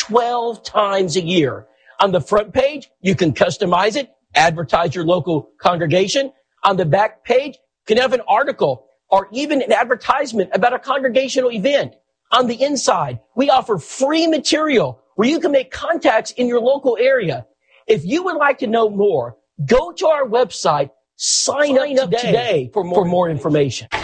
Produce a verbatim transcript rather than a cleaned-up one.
twelve times a year. On the front page, you can customize it, advertise your local congregation. On the back page, you can have an article or even an advertisement about a congregational event. On the inside, we offer free material where you can make contacts in your local area. If you would like to know more, go to our website, sign, sign up, today, up today for more, for more information.